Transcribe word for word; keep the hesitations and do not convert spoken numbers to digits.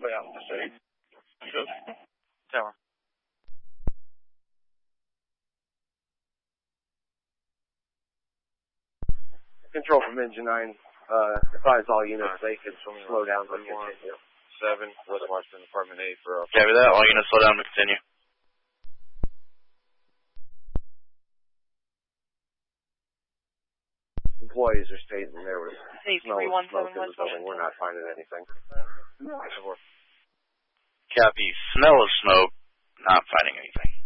somebody out in the city. Good. Tower. Control from Engine nine. Uh, advise all units they can slow down and continue. seven, West Washington, Department eight for... Uh, Copy that. All units slow down and continue. Employees are stating there was eight three one seven West Washington. We're not finding anything. Copy. Smell of smoke. Not finding anything.